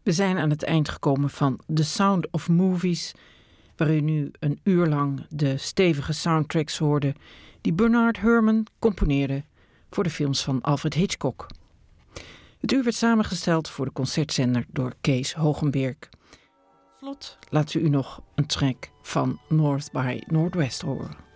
We zijn aan het eind gekomen van The Sound of Movies, waar u nu een uur lang de stevige soundtracks hoorde die Bernard Herrmann componeerde voor de films van Alfred Hitchcock. Het uur werd samengesteld voor de concertzender door Kees Hogenberg. Tot slot laten we u nog een track van North by Northwest horen.